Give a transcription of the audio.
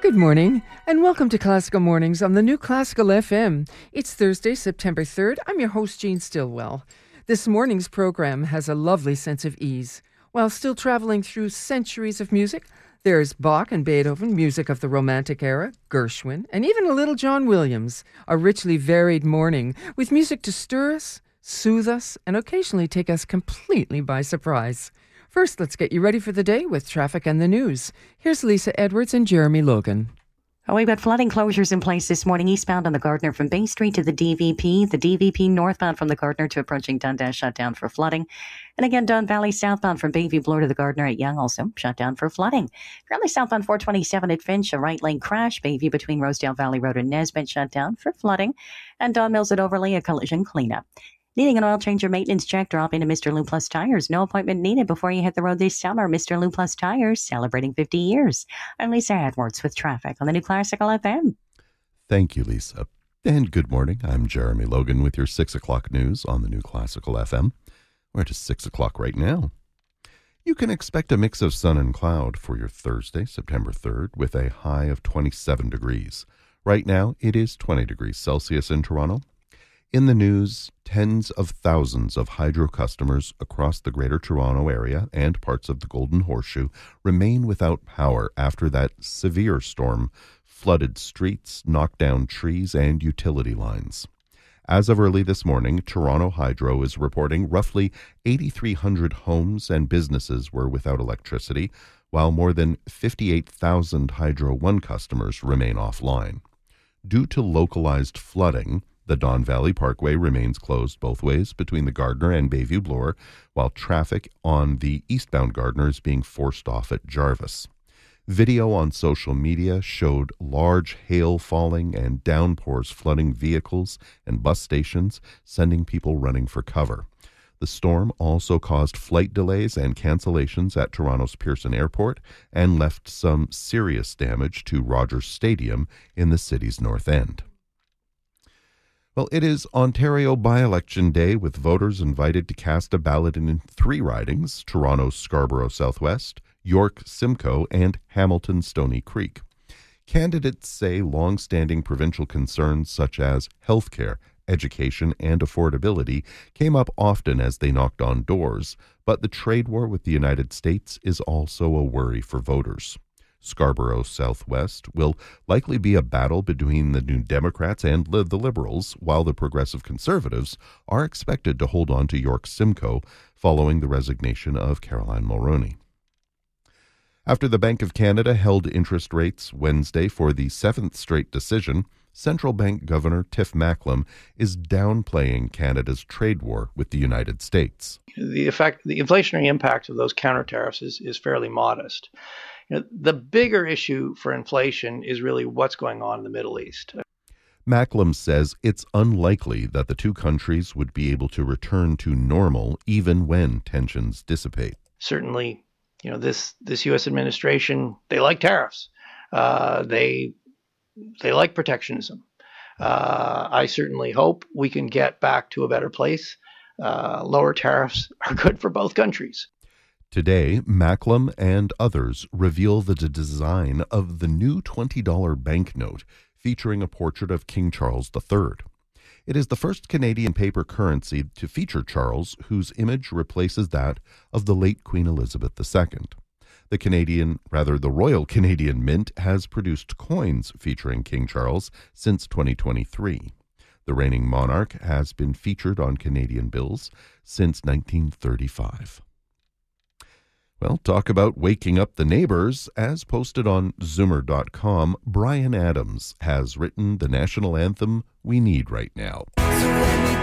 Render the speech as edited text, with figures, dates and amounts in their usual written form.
Good morning, and welcome to Classical Mornings on the New Classical FM. It's Thursday, September 3rd. I'm your host, Jean Stillwell. This morning's program has a lovely sense of ease. While still traveling through centuries of music, there's Bach and Beethoven, music of the Romantic era, Gershwin, and even a little John Williams, a richly varied morning with music to stir us, soothe us, and occasionally take us completely by surprise. First, let's get you ready for the day with traffic and the news. Here's Lisa Edwards and Jeremy Logan. We've got flooding closures in place this morning eastbound on the Gardner from Bay Street to the DVP. The DVP northbound from the Gardner to approaching Dundas shut down for flooding. And again, Don Valley southbound from Bayview Bloor to the Gardner at Yonge also shut down for flooding. Currently southbound 427 at Finch, a right lane crash. Bayview between Rosedale Valley Road and Nesbitt shut down for flooding. And Don Mills at Overley, a collision cleanup. Needing an oil change or maintenance check, drop into Mr. Lou Plus Tires. No appointment needed before you hit the road this summer. Mr. Lou Plus Tires, celebrating 50 years. I'm Lisa Edwards with traffic on the New Classical FM. Thank you, Lisa. And good morning. I'm Jeremy Logan with your 6 o'clock news on the New Classical FM. We're at 6 o'clock right now. You can expect a mix of sun and cloud for your Thursday, September 3rd, with a high of 27 degrees. Right now, it is 20 degrees Celsius in Toronto. In the news, tens of thousands of hydro customers across the Greater Toronto Area and parts of the Golden Horseshoe remain without power after that severe storm flooded streets, knocked down trees, and utility lines. As of early this morning, Toronto Hydro is reporting roughly 8,300 homes and businesses were without electricity, while more than 58,000 Hydro One customers remain offline. Due to localized flooding, the Don Valley Parkway remains closed both ways between the Gardner and Bayview Bloor, while traffic on the eastbound Gardner is being forced off at Jarvis. Video on social media showed large hail falling and downpours flooding vehicles and bus stations, sending people running for cover. The storm also caused flight delays and cancellations at Toronto's Pearson Airport and left some serious damage to Rogers Stadium in the city's north end. Well, it is Ontario by-election day with voters invited to cast a ballot in 3 ridings, Toronto's Scarborough Southwest, York Simcoe, and Hamilton Stony Creek. Candidates say long-standing provincial concerns such as healthcare, education, and affordability came up often as they knocked on doors, but the trade war with the United States is also a worry for voters. Scarborough Southwest will likely be a battle between the New Democrats and the Liberals, while the Progressive Conservatives are expected to hold on to York Simcoe following the resignation of Caroline Mulroney. After the Bank of Canada held interest rates Wednesday for the 7th straight decision, Central Bank Governor Tiff Macklem is downplaying Canada's trade war with the United States. The inflationary impact of those counter tariffs is fairly modest. The bigger issue for inflation is really what's going on in the Middle East. Macklem says it's unlikely that the two countries would be able to return to normal even when tensions dissipate. Certainly, this U.S. administration, they like tariffs. They like protectionism. I certainly hope we can get back to a better place. Lower tariffs are good for both countries. Today, Macklem and others reveal the design of the new $20 banknote featuring a portrait of King Charles III. It is the first Canadian paper currency to feature Charles, whose image replaces that of the late Queen Elizabeth II. The Royal Canadian Mint has produced coins featuring King Charles since 2023. The reigning monarch has been featured on Canadian bills since 1935. Well, talk about waking up the neighbors. As posted on Zoomer.com, Bryan Adams has written the national anthem we need right now. So let me